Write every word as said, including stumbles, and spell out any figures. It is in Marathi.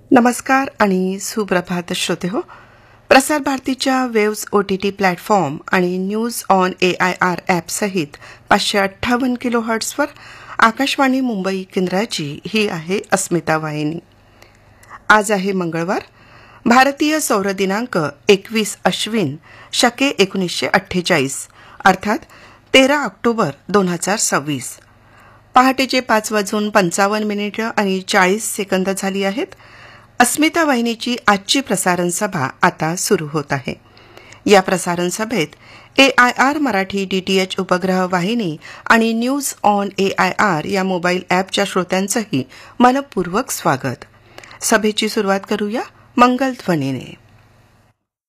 नमस्कार आणि सुप्रभात श्रोते हो. प्रसार भारतीच्या वेव्स ओटीटी प्लॅटफॉर्म आणि news on A I R app सहित पाचशे अठ्ठावन्न किलो हर्ट्सवर आकाशवाणी मुंबई केंद्राची ही आहे अस्मिता वाहिनी. आज आहे मंगळवार. भारतीय सौर दिनांक एकवीस अश्विन शके एकोणीसशे अठ्ठेचाळीस अर्थात तेरा ऑक्टोबर दोन हजार सव्वीस. पहाटेचे पाच वाजून पंचावन्न मिनिटं आणि चाळीस सेकंद झाली आहेत. अस्मिता वाहिनीची आजची प्रसारण सभा आता सुरू होत आहे. या प्रसारण सभेत ए आय आर मराठी डीटीएच उपग्रह वाहिनी आणि news on A I R या मोबाईल ॲपच्या श्रोत्यांचंही मनपूर्वक स्वागत. सभेची सुरुवात करूया मंगलध्वनीने.